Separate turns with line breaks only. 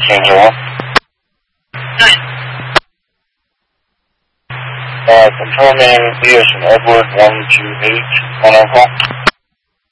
Angel 1. Confirming Lewis and Edward 128 on our call.